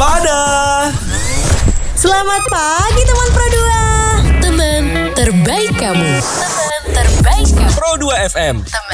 Waspada. Selamat pagi teman Pro 2. Teman terbaik kamu. Teman terbaik kamu. Pro 2 FM. Teman